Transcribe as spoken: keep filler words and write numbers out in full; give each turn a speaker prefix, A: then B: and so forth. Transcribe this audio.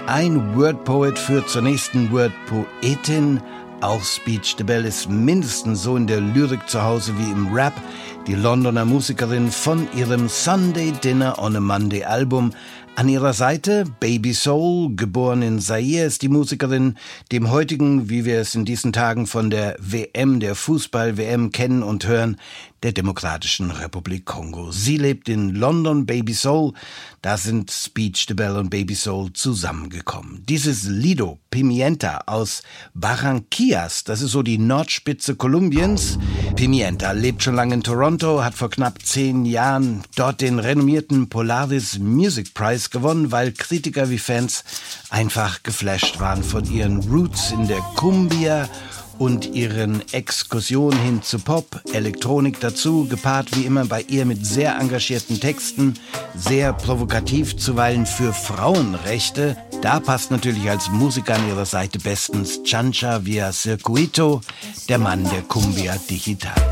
A: Ein Wordpoet führt zur nächsten Wordpoetin. Auch Speech the Bell ist mindestens so in der Lyrik zu Hause wie im Rap. Die Londoner Musikerin von ihrem Sunday Dinner on a Monday Album. An ihrer Seite Baby Soul, geboren in Zaire, ist die Musikerin, dem heutigen, wie wir es in diesen Tagen von der W M, der Fußball-W M kennen und hören, der Demokratischen Republik Kongo. Sie lebt in London, Baby Soul. Da sind Speech the Bell und Baby Soul zusammengekommen. Dieses Lido Pimienta aus Barranquillas, das ist so die Nordspitze Kolumbiens. Pimienta lebt schon lange in Toronto, hat vor knapp zehn Jahren dort den renommierten Polaris Music Prize gewonnen, weil Kritiker wie Fans einfach geflasht waren von ihren Roots in der Cumbia und ihren Exkursionen hin zu Pop, Elektronik dazu, gepaart wie immer bei ihr mit sehr engagierten Texten, sehr provokativ, zuweilen für Frauenrechte. Da passt natürlich als Musiker an ihrer Seite bestens Chancha via Circuito, der Mann der Cumbia Digital.